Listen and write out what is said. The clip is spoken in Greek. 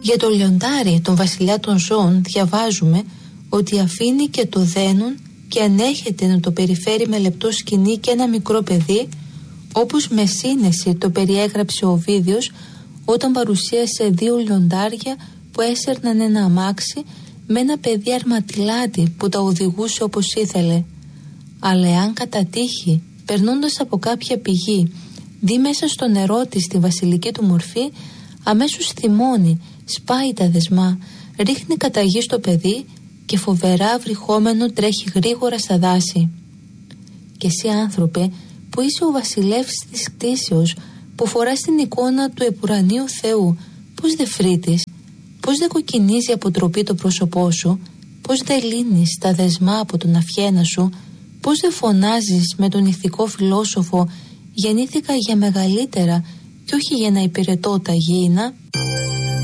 Για το λιοντάρι, τον βασιλιά των ζώων, διαβάζουμε ότι αφήνει και το δένουν και ανέχεται να το περιφέρει με λεπτό σκηνή και ένα μικρό παιδί, όπως με σύνεση το περιέγραψε ο Οβίδιος όταν παρουσίασε 2 λιοντάρια που έσερναν ένα αμάξι με ένα παιδί αρματιλάτι που τα οδηγούσε όπως ήθελε. Αλλά εάν κατά τύχη, περνώντας από κάποια πηγή, δει μέσα στο νερό της τη βασιλική του μορφή, αμέσως θυμώνει, σπάει τα δεσμά, ρίχνει κατά γη στο παιδί και φοβερά βρυχόμενο τρέχει γρήγορα στα δάση. Και εσύ, άνθρωπε, που είσαι ο βασιλεύς της κτήσεως, που φοράς την εικόνα του επουρανίου Θεού, πώς δε φρύτεις, πώς δε κοκκινίζει από τροπή το πρόσωπό σου, πώς δε λύνεις τα δεσμά από τον αυχένα σου, πώς δε φωνάζεις με τον ηθικό φιλόσοφο «Γεννήθηκα για μεγαλύτερα και όχι για να υπηρετώ τα γήινα».